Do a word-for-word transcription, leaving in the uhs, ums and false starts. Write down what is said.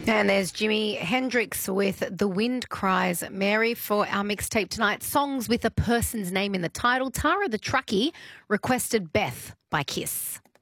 And there's Jimi Hendrix with The Wind Cries Mary for our mixtape tonight. Songs with a person's name in the title. Tara the Truckie requested Beth by Kiss.